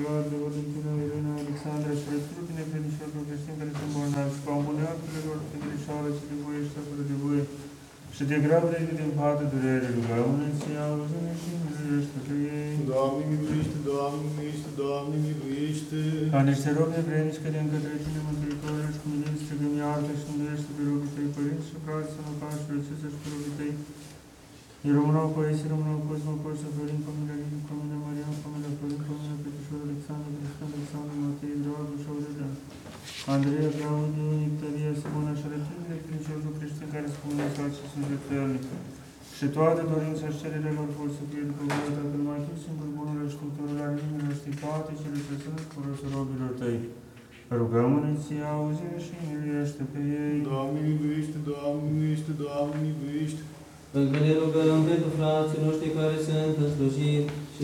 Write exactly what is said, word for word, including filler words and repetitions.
Eduardo, Valentina, Irina, Alexandra și răstură pe necredincioșilor creștini care sunt bolnavi și ca unealtele lor pe greșeală ce de voie și fără de voie și de gravrele din pată durere, rugăm-ne să iau-ne și miluiește pe ei. Doamne miluiește, Doamne miluiește, Doamne miluiește. Ca niște robi nevrenici cădem către Tine, Mântuitorul, și cu milință strigăm, iartă și miluiește pe robii Tăi, părinți și frați, sănătoși și rățiță și pe robii Tăi. I rămânau Păisi, rămânau Cosmo, Cosmo, Florin, Pămâna Lini, Pămâna Marian, Pămâna Florin, Pămâna Petrișor, Alexandru, Cristian, Alexandru, Matei, Dragu și Aurelian. Andreea, Claudiu, Nictaria, Simona și rătândele credincioșilor creștini care spune să și sufletelnic. Și toate dorința și cererile lor pot să fie după voia Tatăl mai Tu, singur bunul și Sculptorul al inimilor, știi toate cele ce sunt fără robilor Tăi. Rugăm-ne să auzi și miluiește pe ei. Doamne miluiește, Doamne miluiește, Doamne miluiește. Încă ne rugăm pentru frații noștri care sunt în slujiri,